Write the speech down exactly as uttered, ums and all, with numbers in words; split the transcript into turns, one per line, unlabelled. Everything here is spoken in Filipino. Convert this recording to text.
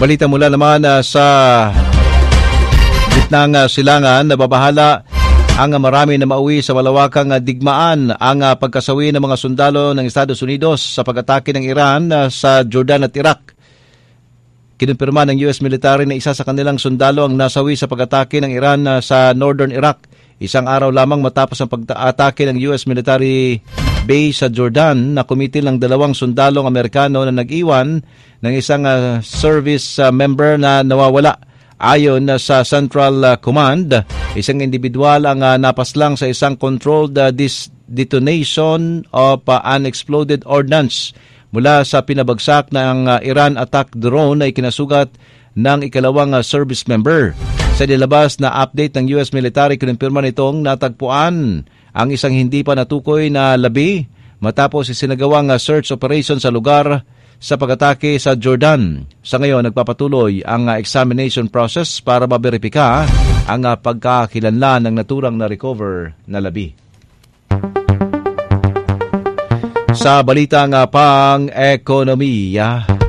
Balita mula naman uh, sa gitnang uh, silangan, nababahala ang uh, marami na mauwi sa malawakang uh, digmaan ang uh, pagkasawi ng mga sundalo ng Estados Unidos sa pag-atake ng Iran uh, sa Jordan at Iraq. Kinumpirma ng U S military na isa sa kanilang sundalo ang nasawi sa pag-atake ng Iran uh, sa Northern Iraq. Isang araw lamang matapos ang pag-atake ng U S military base sa Jordan na kumitil ng dalawang sundalong Amerikano na nag-iwan ng isang uh, service uh, member na nawawala. Ayon uh, sa Central uh, Command, isang individual ang uh, napaslang sa isang controlled uh, dis- detonation of uh, unexploded ordnance mula sa pinabagsak ng uh, Iran attack drone na ikinasugat ng ikalawang uh, service member. Sa nilabas na update ng U S military, kinumpirma nitong natagpuan ang isang hindi pa natukoy na labi matapos isinagawang uh, search operation sa lugar sa pag-atake sa Jordan. Sa ngayon, nagpapatuloy ang uh, examination process para maberipika ang uh, pagkakilanlan ng naturang na-recover na labi. Sa balitang uh, pang-ekonomiya,